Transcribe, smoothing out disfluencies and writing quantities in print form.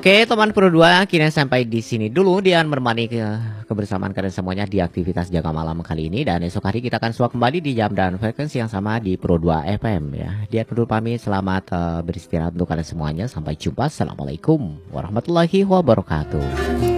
Oke, teman Pro 2, kini sampai di sini dulu Dian menemani kebersamaan kalian semuanya di aktivitas jaga malam kali ini, dan esok hari kita akan suak kembali di jam dan frekuensi yang sama di Pro 2 FM ya. Dian dulu pamit, selamat beristirahat untuk kalian semuanya. Sampai jumpa. Assalamualaikum warahmatullahi wabarakatuh.